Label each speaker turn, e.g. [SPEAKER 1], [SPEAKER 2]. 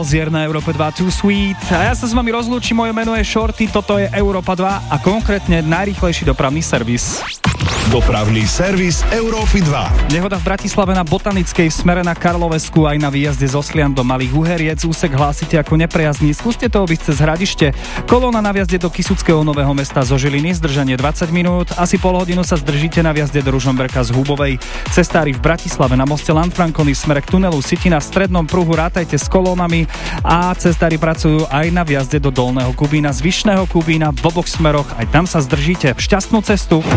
[SPEAKER 1] Hozier na Európe 2 Too Sweet. A ja sa s vami rozlúčim, moje meno je Shorty, toto je Európa 2 a konkrétne najrýchlejší dopravný servis.
[SPEAKER 2] Dopravný servis Európy 2.
[SPEAKER 1] Nehoda v Bratislave na Botanickej v smere na Karlovesku aj na výjazde z Oslian do Malých Uheriec. Úsek hlásite ako neprejazný. Skúste to obísť cez Hradište. Kolóna na vjazde do Kysuckého Nového Mesta zo Žiliny, zdržanie 20 minút. Asi pol hodinu sa zdržíte na vjazde do Ružomberka z Hubovej. Cestári v Bratislave na moste Lanfrancony v smere k tunelu Sitina v strednom pruhu rátajte s kolónami a cestári pracujú aj na vjazde do Dolného Kubína z Vyšného Kubína v oboch smeroch. Aj tam sa zdržíte. Šťastnú cestu.